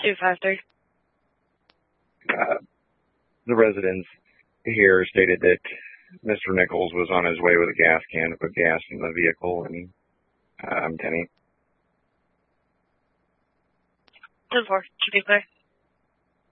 253. The residents here stated that Mr. Nichols was on his way with a gas can to put gas in the vehicle, and I'm Denny. 10-4, should be clear.